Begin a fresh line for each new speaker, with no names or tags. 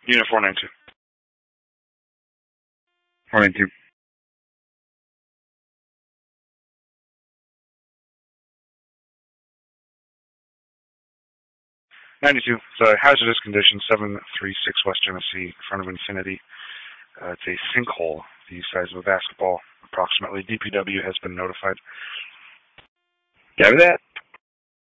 Unit 492.
492.
92. So hazardous condition, 736 West Genesee, in front of Infinity. It's a sinkhole the size of a basketball, approximately. DPW has been notified.
Copy that.